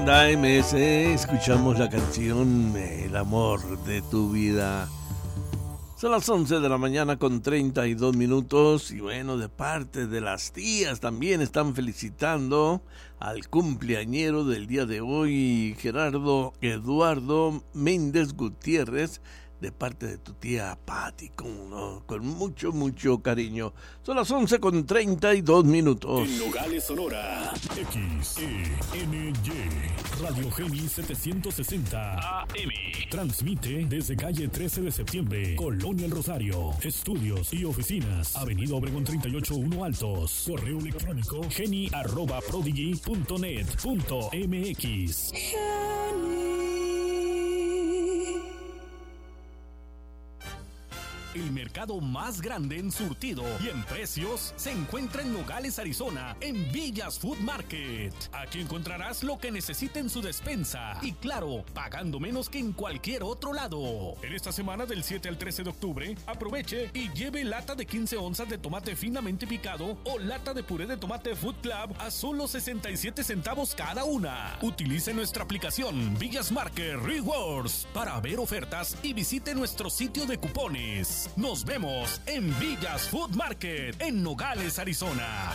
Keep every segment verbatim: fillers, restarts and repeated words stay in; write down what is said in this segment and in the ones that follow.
A M S, escuchamos la canción El amor de tu vida. Son las once de la mañana con treinta y dos minutos y bueno, de parte de las tías también están felicitando al cumpleañero del día de hoy, Gerardo Eduardo Méndez Gutiérrez, de parte de tu tía Patti, con, ¿no? con mucho, mucho cariño. Son las once con treinta y dos minutos. En Nogales, Sonora, X E N Y, Radio Geni setecientos sesenta A M. Transmite desde calle trece de septiembre, Colonia El Rosario. Estudios y oficinas, Avenida Obregón treinta y ocho uno Altos. Correo electrónico geni arroba prodigy punto net punto m x. El mercado más grande en surtido y en precios se encuentra en Nogales, Arizona, en Villas Food Market. Aquí encontrarás lo que necesita en su despensa y claro, pagando menos que en cualquier otro lado. En esta semana del siete al trece de octubre, aproveche y lleve lata de quince onzas de tomate finamente picado o lata de puré de tomate Food Club a solo sesenta y siete centavos cada una. Utilice nuestra aplicación Villas Market Rewards para ver ofertas y visite nuestro sitio de cupones. Nos vemos en Villas Food Market, en Nogales, Arizona.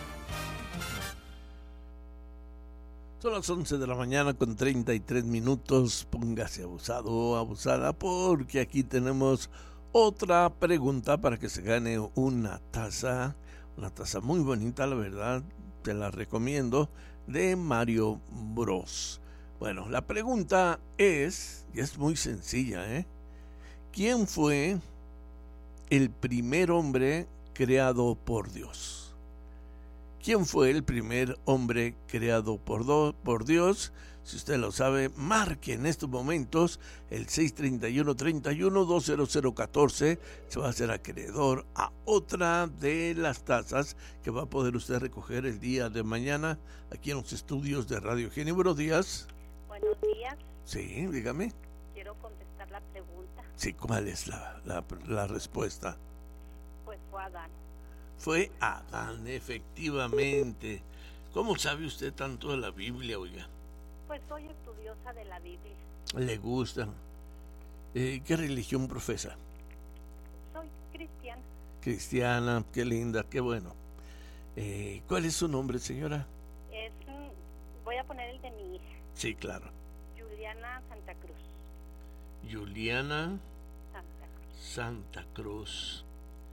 Son las once de la mañana con treinta y tres minutos. Póngase abusado o abusada porque aquí tenemos otra pregunta para que se gane una taza. Una taza muy bonita, la verdad, te la recomiendo, de Mario Bros. Bueno, la pregunta es, y es muy sencilla, ¿eh? ¿Quién fue el primer hombre creado por Dios? ¿Quién fue el primer hombre creado por, do, por Dios? Si usted lo sabe, marque en estos momentos el seis treinta y uno, treinta y uno, dos cero cero catorce. Se va a hacer acreedor a otra de las tazas que va a poder usted recoger el día de mañana aquí en los estudios de Radio Geni. Buenos días. Buenos días. Sí, dígame. Quiero contestar la pregunta. Sí, ¿cuál es la, la, la respuesta? Pues fue Adán. Fue Adán, efectivamente. ¿Cómo sabe usted tanto de la Biblia, oiga? Pues soy estudiosa de la Biblia. ¿Le gusta? Eh, ¿Qué religión profesa? Soy cristiana. Cristiana, qué linda, qué bueno. Eh, ¿Cuál es su nombre, señora? Es, voy a poner el de mi hija. Sí, claro. Juliana Santa Cruz. Juliana Santa Cruz. Santa Cruz.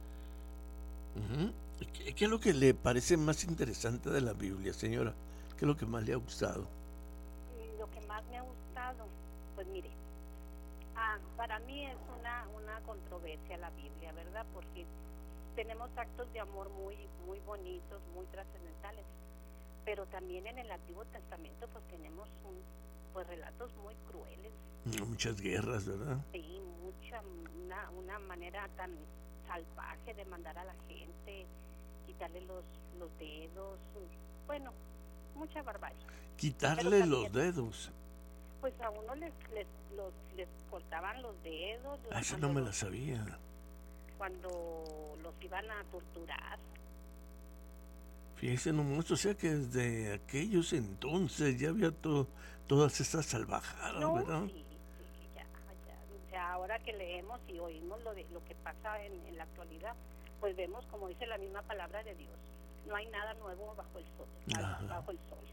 Uh-huh. ¿Qué, ¿Qué es lo que le parece más interesante de la Biblia, señora? ¿Qué es lo que más le ha gustado? Lo que más me ha gustado, pues mire, ah, para mí es una, una controversia la Biblia, ¿verdad? Porque tenemos actos de amor muy, muy bonitos, muy trascendentales, pero también en el Antiguo Testamento pues tenemos un, pues relatos muy crueles. Muchas guerras, ¿verdad? Sí, mucha, una, una manera tan salvaje de mandar a la gente, quitarle los, los dedos, bueno, mucha barbarie. Quitarle los dedos. Pues a uno les les, los, les cortaban los dedos. Ah, esa no me la sabía. Cuando los iban a torturar. Fíjese nomás, o sea que desde aquellos entonces ya había to, todas estas salvajadas, no, ¿verdad? Sí, sí, ya, ya. O sea, ahora que leemos y oímos lo, de, lo que pasa en, en la actualidad, pues vemos, como dice la misma palabra de Dios, no hay nada nuevo bajo el sol. Ajá. Bajo el sol.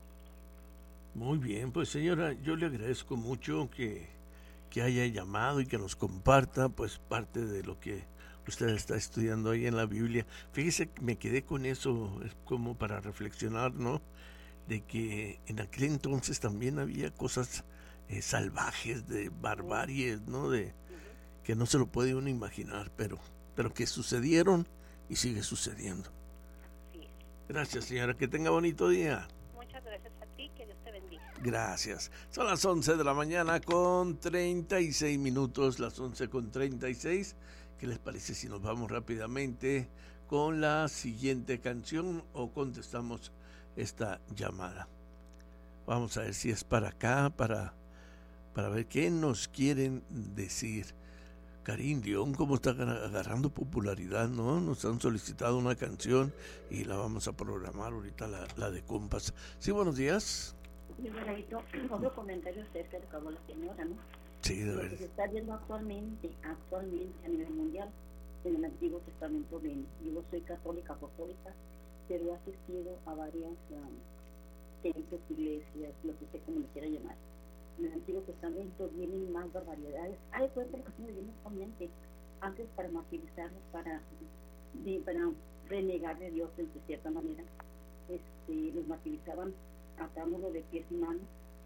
Muy bien, pues señora, yo le agradezco mucho que, que haya llamado y que nos comparta pues parte de lo que usted está estudiando ahí en la Biblia. Fíjese que me quedé con eso, es como para reflexionar, ¿no? De que en aquel entonces también había cosas eh, salvajes, de barbarie, ¿no? De que no se lo puede uno imaginar, pero, pero que sucedieron y sigue sucediendo. Sí. Gracias, señora, que tenga bonito día. Muchas gracias a ti, que Dios te bendiga. Gracias. Son las once de la mañana con treinta y seis minutos, las once con treinta y seis. ¿Qué les parece si nos vamos rápidamente con la siguiente canción o contestamos esta llamada? Vamos a ver si es para acá, para, para ver qué nos quieren decir. Karim León, cómo está agarrando popularidad, ¿no? Nos han solicitado una canción y la vamos a programar ahorita, la, la de compas. Sí, buenos días. Mi Bernadito, otro comentario acerca de lo que habló la señora, ¿no? Sí, de Lo que verdad. se está viendo actualmente, actualmente a nivel mundial, en el Antiguo Testamento, ven, yo soy católica, apostólica, pero he asistido a varias um, templos, iglesias, lo que usted como le quiera llamar. En el Antiguo Testamento vienen más barbaridades. Hay cuenta lo que estamos viviendo actualmente. Antes, para martirizarlos, para, de, para renegar de Dios de cierta manera, este, los martirizaban atándolo de pies y manos.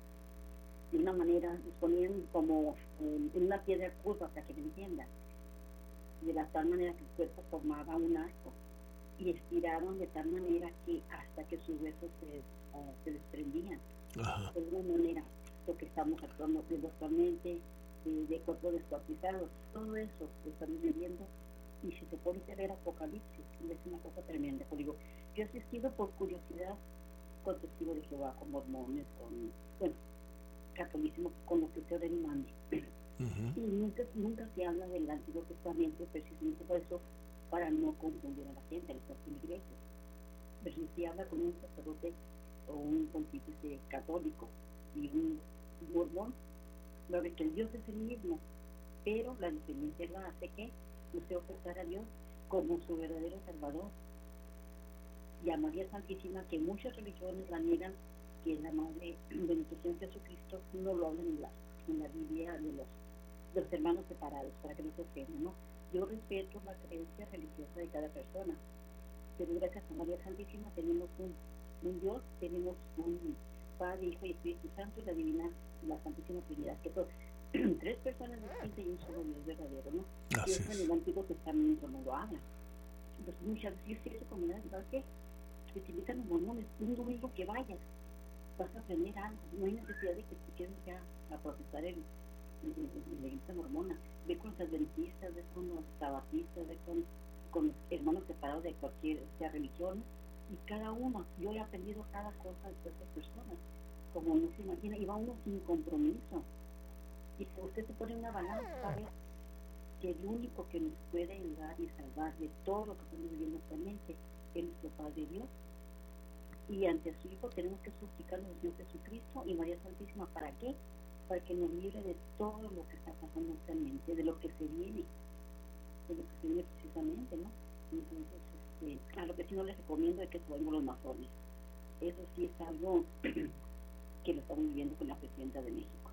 De una manera, los ponían como eh, en una piedra curva, para que me entiendan. De la tal manera que el cuerpo formaba un arco. Y estiraban de tal manera que hasta que sus huesos se, uh, se desprendían. Ajá. De alguna manera, lo que estamos actuando actualmente, eh, de cuerpos descuartizados, todo eso lo estamos viviendo. Y si se pone a ver Apocalipsis, es una cosa tremenda. Pues digo, yo he asistido por curiosidad con testigos de Jehová, con mormones, con, bueno, catolicismo, con lo que usted le mande. Uh-huh. Y nunca, nunca se habla del Antiguo Testamento, precisamente por eso, para no confundir a la gente, a los feligreses. Pero si se habla con un sacerdote o un pontífice católico y un mormón, va a ver que el Dios es el mismo, pero la diferencia la hace que usted ofertar a Dios como su verdadero Salvador. Y a María Santísima, que muchas religiones la niegan, que es la madre de nuestro Señor Jesucristo, no lo hablan en la, en la Biblia de los, de los hermanos separados, para que no se ofendan, ¿no? Yo respeto la creencia religiosa de cada persona, pero gracias a María Santísima tenemos un, un Dios, tenemos un Padre, Hijo y Espíritu Santo, y la Divina, la Santísima Trinidad, que son tres personas distintas y un solo Dios verdadero, ¿no? Y eso en el Antiguo Testamento no lo habla. Entonces muchas veces yo siento como una verdad que se utilizan los mormones, un domingo que vayas, vas a aprender algo, no hay necesidad de que te quedes ya a profesar el en la iglesia mormona, ve con los adventistas, ve con los sabatistas, ve con, con los hermanos separados de cualquier sea religión, y cada uno, yo he aprendido cada cosa de estas personas, como no se imagina, y va uno sin compromiso, y si usted se pone una balanza, sabe que el único que nos puede ayudar y salvar de todo lo que estamos viviendo actualmente es nuestro Padre Dios, y ante su Hijo tenemos que suplicarle al Señor Jesucristo y María Santísima, ¿para qué? Para que nos libre de todo lo que está pasando actualmente, de lo que se viene, de lo que se viene precisamente, ¿no? Entonces, este, a lo que sí no les recomiendo es que subamos los masones. Eso sí es algo que lo estamos viviendo con la presidenta de México.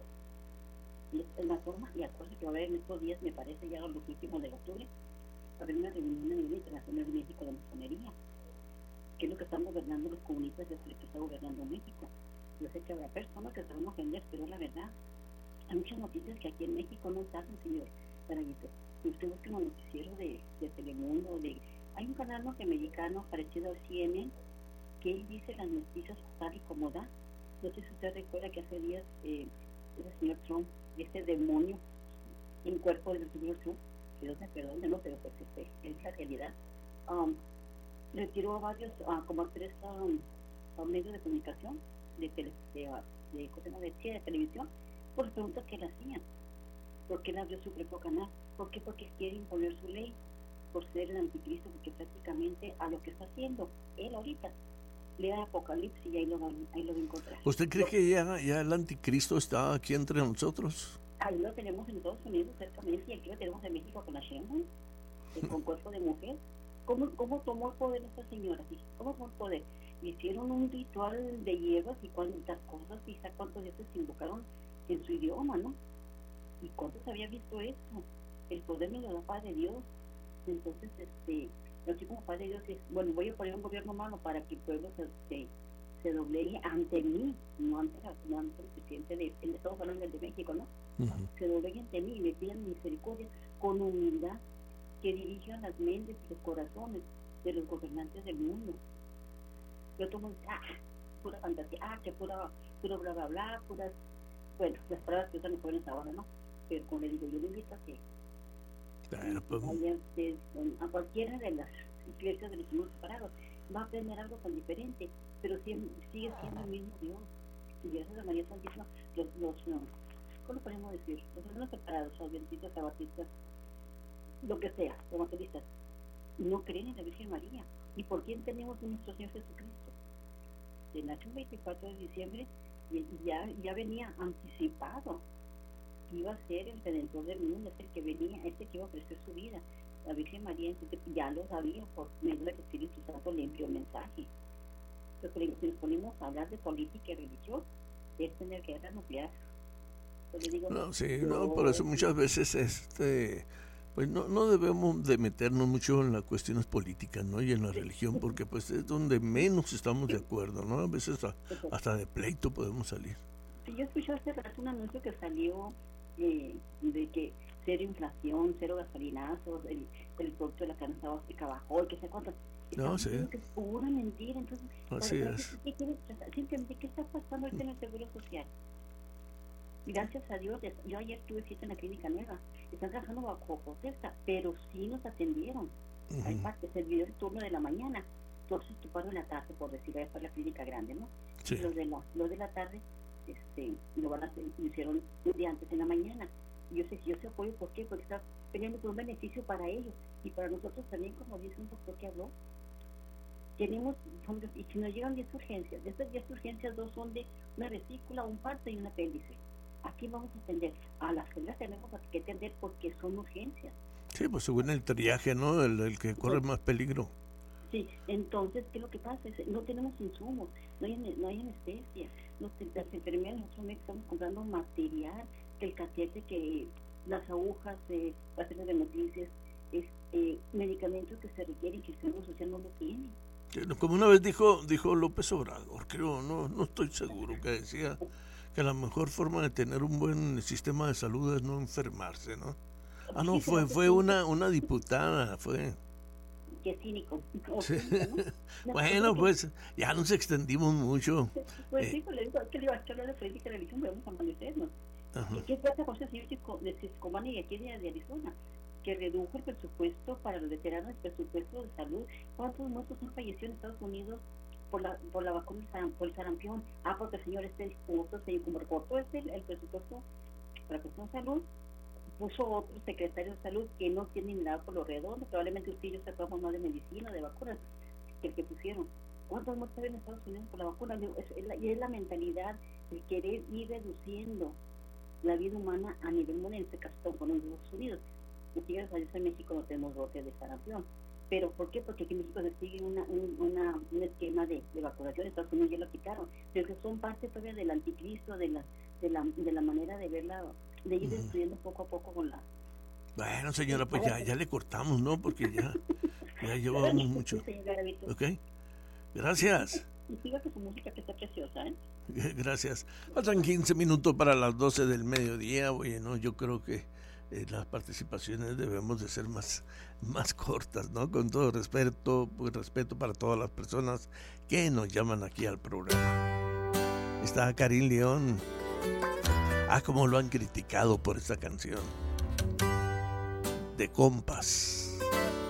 Y es la forma, y acuérdense que va a haber en estos días, me parece, ya los últimos de octubre, va a haber una reunión a nivel internacional de México de masonería, que es lo que están gobernando los comunistas, es lo que está gobernando México. Yo sé que habrá personas que se van a ofender, pero la verdad, hay muchas noticias que aquí en México no salen, señor Barayito. Si usted busca un noticiero de, de Telemundo, de, hay un canal norteamericano parecido al C N N, que él dice las noticias tal y como da. No sé si usted recuerda que hace días eh, el señor Trump, este demonio en cuerpo del señor Trump, que Dios me perdone, no, pero pues este, es la realidad, um, retiró a varios, uh, como a tres um, a medios de comunicación, de, tele, de, de, de, de, de, de televisión, por las preguntas que le hacían. ¿Por qué le abrió su propio canal? ¿Por qué? Porque quiere imponer su ley, por ser el anticristo, porque prácticamente a lo que está haciendo él ahorita, lea Apocalipsis y ahí lo va, ahí lo va a encontrar. ¿Usted cree que ya, ya el anticristo está aquí entre nosotros? Ahí lo tenemos en Estados Unidos, exactamente, y aquí lo tenemos en México con la Sheinbaum, con cuerpo de mujer. ¿Cómo, ¿Cómo tomó el poder esta señora? ¿Cómo tomó el poder? Hicieron un ritual de hierbas y cuántas cosas, y cuántos días se invocaron en su idioma, ¿no? ¿Y cuántos había visto esto? El poder me lo da Padre Dios. Entonces, este, así como Padre Dios es, bueno, voy a poner un gobierno malo para que el pueblo se, se, se doblegue ante mí, no ante, no ante el presidente de, el Estado hablando de México, ¿no? Uh-huh. Se doblegue ante mí y me pidan misericordia con humildad, que dirijan las mentes y los corazones de los gobernantes del mundo. Yo tomo, ah, pura fantasía, ah, que pura, pura bla bla bla, puras, bueno, las palabras que usan los jóvenes ahora, ¿no? Pero como le digo, yo le invito a que Pero, pues, vayan ustedes a cualquiera de las iglesias de los hermanos separados, va a aprender algo tan diferente, pero sigue, sigue siendo el mismo Dios. Y gracias a María Santísima, los, los no, ¿cómo podemos decir? Los hermanos separados, adventistas, sabatistas, lo que sea, evangelistas, no creen en la Virgen María. ¿Y por quién tenemos a nuestro Señor Jesucristo? Se nació el veinticuatro de diciembre y ya, ya venía anticipado que iba a ser el Redentor del mundo, es el que venía, este que iba a ofrecer su vida. La Virgen María entonces, ya lo sabía por medio del Espíritu Santo, le envió mensaje. Entonces, si nos ponemos a hablar de política y religión, es tener guerra nuclear. Entonces, digo, no, sí, yo, no, por eso muchas veces este pues no, no debemos de meternos mucho en las cuestiones políticas, ¿no? Y en la religión, porque pues es donde menos estamos de acuerdo, ¿no? A veces a, hasta de pleito podemos salir. Sí, yo escuché hace rato un anuncio que salió eh, de que cero inflación, cero gasolinazos, el, el producto de la canasta básica bajó, y que sé cuánto. No, sí. Que es pura mentira. Entonces, así para, es. ¿qué, qué, simplemente, ¿qué está pasando ahorita en el Seguro Social? Gracias a Dios, yo ayer tuve cita en la clínica nueva, están trabajando bajo protesta, pero sí nos atendieron. Uh-huh. Hay parte, se dio el turno de la mañana, entonces ocuparon la tarde, por decirlo, para la clínica grande, ¿no? Sí. Los de la, los de la tarde, este, lo van a hacer, lo hicieron un día antes en la mañana. Yo sé si yo se apoyo, ¿por qué? Porque está peleando por un beneficio para ellos y para nosotros también, como dice un doctor que habló. Tenemos, y si nos llegan diez urgencias, de estas diez urgencias, dos son de una vesícula, un parto y un apéndice. Aquí vamos a atender, a las que las tenemos que atender porque son urgencias. Sí, pues según el triaje, ¿no? El, el que corre más peligro. Sí, entonces, ¿qué es lo que pasa? No tenemos insumos, no hay, no hay anestesia, no, las enfermeras, nosotros estamos comprando material, que el catéter, que las agujas, eh, páginas de noticias, es, eh, medicamentos que se requieren que el Seguro Social no lo tiene. Como una vez dijo dijo López Obrador, creo, no no estoy seguro, que decía que la mejor forma de tener un buen sistema de salud es no enfermarse, ¿no? Ah, no, fue fue una una diputada, fue. Qué cínico. Sí. ¿No? Bueno, pues ya nos extendimos mucho. Pues sí, pues le digo que le iba a echar la política de religión, pero vamos a amanecernos. ¿Qué pasa con ese señor de Ciscomán y aquí de Arizona? Que redujo el presupuesto para los veteranos, el presupuesto de salud. ¿Cuántos muertos han fallecido en Estados Unidos por la por la vacuna por el sarampión? Ah, porque el señor este dispuso, se como recortó este, el, el presupuesto para la cuestión de salud, puso otro secretario de salud que no tiene ni nada por lo redondo. Probablemente usted y yo sepamos más de medicina, de vacunas, que el que pusieron. ¿Cuántos muertos hay en Estados Unidos por la vacuna? Es, es la, y es la mentalidad de querer ir reduciendo la vida humana a nivel mundial, en este caso estamos con los Estados Unidos. Aquí gracias a Dios en México no tenemos brotes de sarampión. ¿Pero por qué? Porque aquí en México se sigue una, un, una, un esquema de, de vacunación, en Estados Unidos ya lo quitaron, pero que son parte todavía del anticristo, de la, de la, de la manera de verla, de ir destruyendo poco a poco con la... Bueno, señora, pues ya, ya le cortamos, ¿no? Porque ya, ya llevamos mucho. Ok, gracias. Y siga que su música que está preciosa, ¿eh? Gracias. Faltan quince minutos para las doce del mediodía. Oye, no, yo creo que eh, las participaciones debemos de ser más, más cortas, ¿no? Con todo respeto, pues, respeto para todas las personas que nos llaman aquí al programa. Está Karim León. Ah, cómo lo han criticado por esta canción. De compas.